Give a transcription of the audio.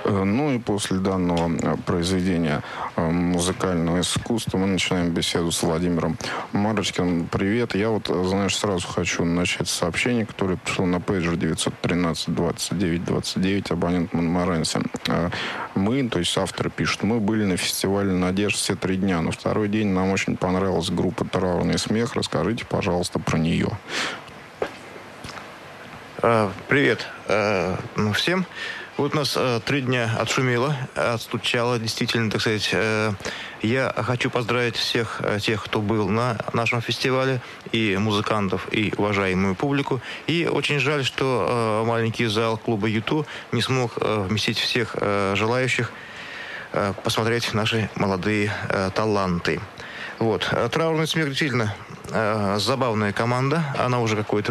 Ну и после данного произведения музыкального искусства мы начинаем беседу с Владимиром Марочкиным. Привет. Я вот, знаешь, сразу хочу начать с сообщения, которое пришло на пейджер 913-29-29, абонент Монмаранси. Мы, то есть авторы пишут, мы были на фестивале «Надежд» все 3 дня. На второй день нам очень понравилась группа «Траурный смех». Расскажите, пожалуйста, про нее. Привет всем. Вот у нас 3 дня отшумело, отстучало, действительно, так сказать. Я хочу поздравить всех тех, кто был на нашем фестивале, и музыкантов, и уважаемую публику. И очень жаль, что маленький зал клуба «Юту» не смог вместить всех желающих посмотреть наши молодые таланты. Вот. «Траурный смех» действительно забавная команда. Она уже какое-то